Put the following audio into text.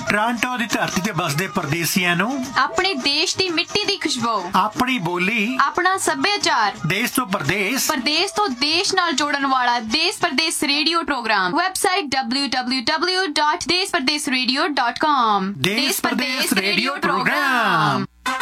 Toronto ਦੀ ਧਰਤੀ ਤੇ ਬਸਦੇ ਪਰਦੇਸੀਆਂ ਨੂੰ ਆਪਣੇ ਦੇਸ਼ ਦੀ ਮਿੱਟੀ ਦੀ ਖੁਸ਼ਬੂ, ਆਪਣੀ ਬੋਲੀ, ਆਪਣਾ ਸੱਭਿਆਚਾਰ, ਦੇਸ਼ ਤੋਂ ਪਰਦੇਸ, ਪਰਦੇਸ ਤੋਂ ਦੇਸ਼ ਨਾਲ ਜੋੜਨ ਵਾਲਾ ਦੇਸ਼ ਪਰਦੇਸ ਰੇਡੀਓ ਪ੍ਰੋਗਰਾਮ। Website www.deshpardesradio.com। ਦੇਸ਼ ਪਰਦੇਸ ਰੇਡੀਓ ਪ੍ਰੋਗਰਾਮ।